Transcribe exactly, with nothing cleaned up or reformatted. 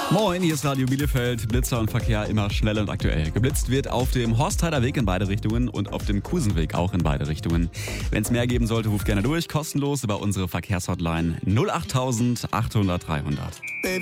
Moin, hier ist Radio Bielefeld. Blitzer und Verkehr immer schnell und aktuell. Geblitzt wird auf dem Horstheider Weg in beide Richtungen und auf dem Kusenweg auch in beide Richtungen. Wenn es mehr geben sollte, ruft gerne durch, kostenlos über unsere Verkehrshotline null acht achthundert dreihundert.